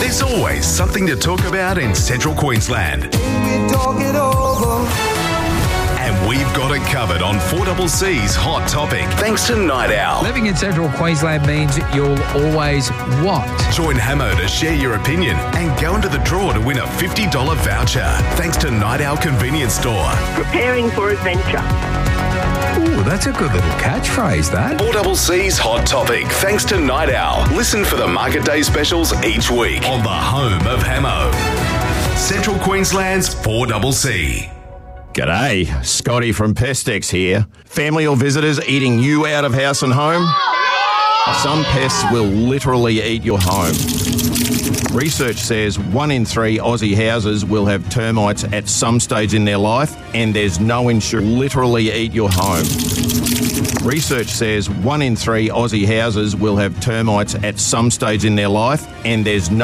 There's always something to talk about in Central Queensland. We talk it over. And we've got it covered on 4CC's Hot Topic, thanks to Night Owl. Living in Central Queensland means you'll always what? Join Hamo to share your opinion and go into the draw to win a $50 voucher, thanks to Night Owl Convenience Store. Preparing for adventure. Ooh, that's a good little catchphrase, that. 4CC's Hot Topic, thanks to Night Owl. Listen for the Market Day specials each week on the home of Hamo. Central Queensland's 4CC. G'day, Scotty from Pestex here. Family or visitors eating you out of house and home? Some pests will literally eat your home. Research says 1 in 3 Aussie houses will have termites at some stage in their life, and there's no insurance. Literally eat your home. Research says 1 in 3 Aussie houses will have termites at some stage in their life, and there's no